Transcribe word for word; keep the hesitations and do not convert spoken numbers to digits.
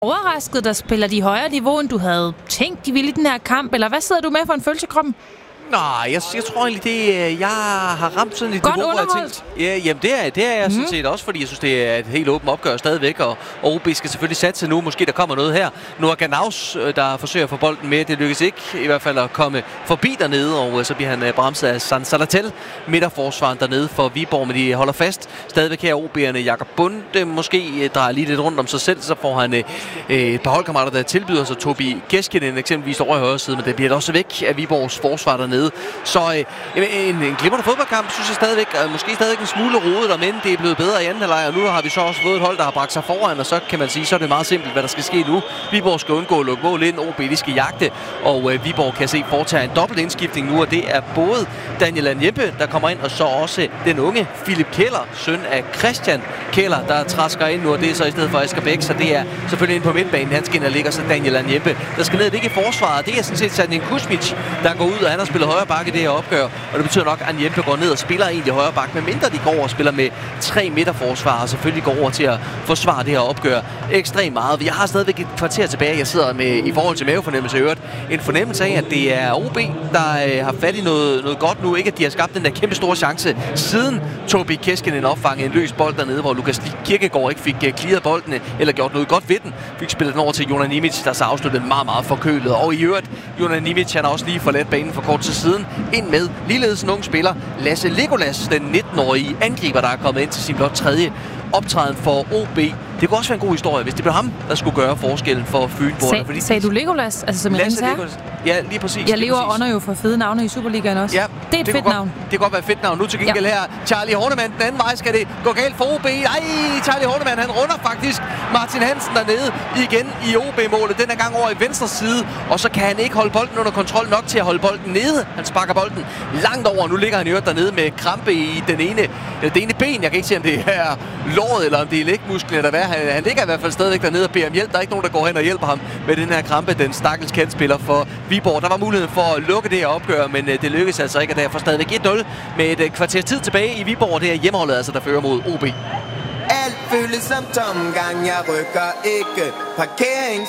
overrasket, der spiller de højere niveau, end du havde tænkt, de ville i den her kamp? Eller hvad sidder du med for en følelse i kroppen? Nej, jeg, jeg tror egentlig, det jeg har ramt sådan et Godt niveau, hvor jeg underholdt. tænkt, ja, jamen det er, det er jeg mm. sådan set også, fordi jeg synes, det er et helt åbent opgør stadigvæk, og, og O B skal selvfølgelig satse nu. Måske der kommer noget her. Nu er Ganaus, der forsøger at få bolden med. Det lykkes ikke i hvert fald at komme forbi dernede, og så bliver han bremset af San Salatel, midterforsvaren dernede for Viborg, men de holder fast. Stadigvæk her O B'erne. Jakob Bunde måske drejer lige lidt rundt om sig selv, så får han øh, et par holdkammerater, der tilbyder sig. Tobi Keskinen eksempelvis over i højre side, men det bliver også væk af Viborgs forsvar dernede. Så øh, en, en glimrende fodboldkamp, synes jeg stadigvæk, øh, måske stadigvæk en smule rodet, men det er blevet bedre i anden halvleg, og nu har vi så også fået et hold, der har bragt sig foran, og så kan man sige, så er det meget simpelt, hvad der skal ske nu. Viborg skal undgå at lukke mål ind, O B de skal jagte, og øh, Viborg kan se foretage en dobbelt indskiftning nu, og det er både Daniel Anjempe, der kommer ind, og så også den unge Philip Keller, søn af Christian Keller, der træsker ind nu, og det er så i stedet for Asger Bæk, så det er selvfølgelig ind på midtbanen, han skal ind og ligger så Daniel Anjempe, der skal ned, det ikke i forsvaret, det er sådan set Sadin Kuzmic, der går ud, og han har spillet højre bakke i det her opgør, og det betyder nok, at Anjempe går ned og spiller egentlig højre bakke, men mindre de går over og spiller med tre midterforsvar, og selvfølgelig går over til at forsvare det her opgør ekstremt meget. Jeg har stadigvæk et kvarter tilbage, jeg sidder med i forhold til mavefornemmelse i øvrigt, en fornemmelse af, at det er O B, der øh, har fat i noget, noget godt nu, ikke at de har skabt den der kæmpe store chance, siden Tobi Keskinen opfangede en løs bold dernede, hvor Lukas Kirkegaard ikke fik uh, clearet bolden, eller gjort noget godt ved den, fik spillet den over til Jonan Nimic, der så afsluttede meget, meget forkølet, og i øvrigt, Jonan Nimic, han har også lige forladt banen for kort tid siden, ind med ligeledes en ung spiller, Lasse Legolas, den nitten-årige angriber, der er kommet ind til sin blot tredje optræden for O B. Det kunne også være en god historie, hvis det blev ham, der skulle gøre forskellen for Fynborg. Sag, sagde du Legolas? Altså som Lasse Legolas? Ja, lige præcis. Jeg lever præcis. under jo for fede navne i Superligaen også. Ja, det er et det fedt godt, navn. Det kan godt være et fedt navn. Nu til gengæld ja. her, Charlie Hornemann, den anden vej skal det gå galt for O B. Ej, Charlie Hornemann, han runder faktisk Martin Hansen dernede igen i O B-målet. Den er gang over i venstre side, og så kan han ikke holde bolden under kontrol nok til at holde bolden nede. Han sparker bolden langt over, nu ligger han i øvrigt dernede med krampe i den ene, det ene ben. Jeg kan ikke se, om det er låret, eller om det er lægmusklen, eller hvad. Han, han ligger i hvert fald stadigvæk dernede og beder om hjælp. Der er ikke nogen, der går hen og hjælper ham med den her krampe, den stakkels kantspiller for Viborg. Der var muligheden for at lukke det her opgør, men øh, det lykkedes altså ikke, og derfor stadigvæk et nul med et øh, kvarters tid tilbage i Viborg. Det er hjemmeholdet, altså, der fører mod O B. Alt føles som tomgang, jeg rykker ikke. Parkerings